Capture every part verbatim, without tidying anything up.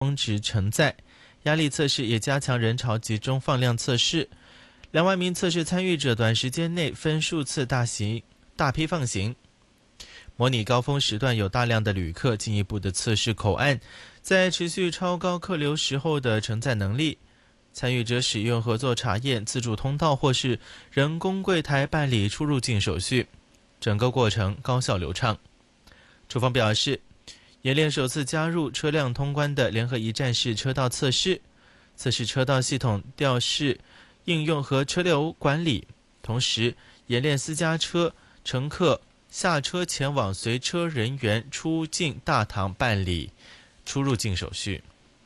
峰值承载，压力测试也加强人潮集中放量测试。两万名测试参与者短时间内分数次大型大批放行，模拟高峰时段有大量的旅客，进一步的测试口岸在持续超高客流时候的承载能力。参与者使用合作查验、自助通道或是人工柜台办理出入境手续，整个过程高效流畅。处方表示，演练首次加入车辆通关的联合一站式车道测试，测试车道系统调试应用和车流管理，同时演练私家车乘客下车前往随车人员出境大堂办理出入境手续。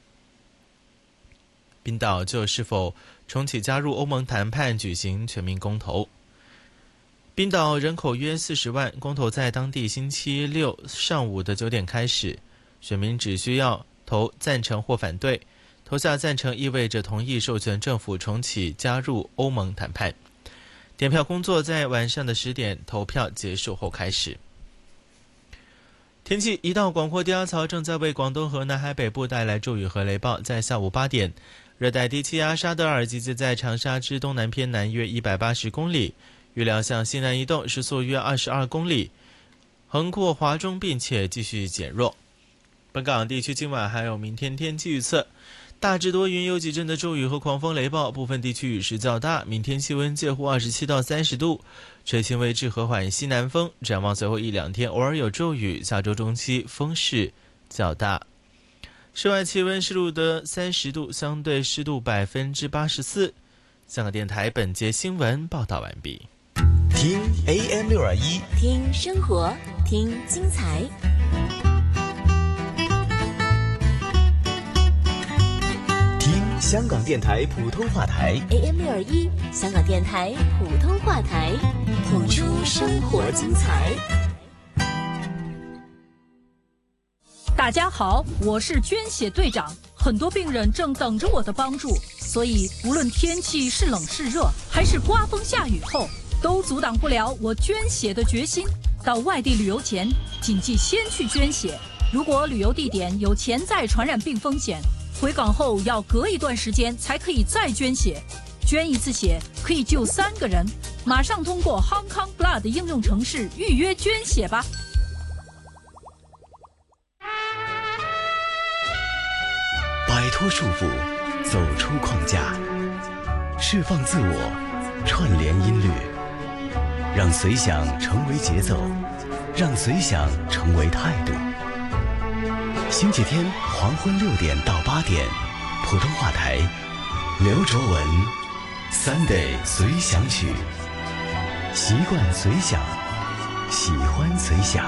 冰岛就是否重启加入欧盟谈判举行全民公投。冰岛人口约四十万，公投在当地星期六上午的九点开始，选民只需要投赞成或反对，投下赞成意味着同意授权政府重启加入欧盟谈判。点票工作在晚上的十点投票结束后开始。天气，一道广阔低压槽正在为广东和南海北部带来骤雨和雷暴。在下午八点，热带低气压沙德尔集结在长沙之东南偏南约一百八十公里，预料向西南移动，时速约二十二公里，横过华中并且继续减弱。本港地区今晚还有明天天气预测，大致多云，有几阵的骤雨和狂风雷暴，部分地区雨势较大。明天气温介乎二十七到三十度，吹轻微至和缓西南风。展望随后一两天偶尔有骤雨，下周中期风势较大。室外气温湿度的三十度，相对湿度百分之八十四。香港电台本节新闻报道完毕。 听 A M 六二一， 听生活，听精彩。 香港电台普通话台 A M 六二一，香港电台普通话台，谱出生活精彩。 大家好，我是捐血队长，很多病人正等着我的帮助，所以无论天气是冷是热，还是刮风下雨后，都阻挡不了我捐血的决心。到外地旅游前，谨记先去捐血。如果旅游地点有潜在传染病风险，回港后要隔一段时间才可以再捐血，捐一次血可以救三个人。马上通过 Hong Kong Blood 应用程式预约捐血吧。 摆脱束缚，走出框架，释放自我，串联音律，让随想成为节奏，让随想成为态度。星期天黄昏六点到八点，普通话台，刘卓文 Sunday 随想曲，习惯随想，喜欢随想。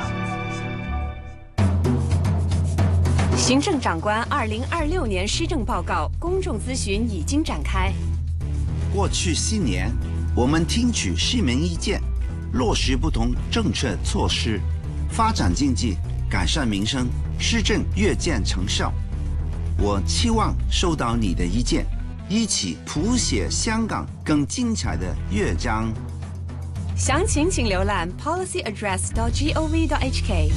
行政长官二零二六年施政报告公众咨询已经展开。 过去四年，我们听取市民意见，落实不同政策措施，发展经济，改善民生，施政越见成效。我期望收到你的意见，一起谱写香港更精彩的乐章。 详情请浏览 policy address dot gov dot h k。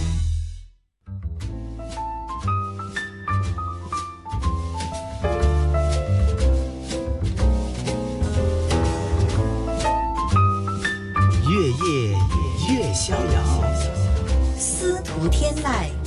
越夜越逍遥， 司徒天籁。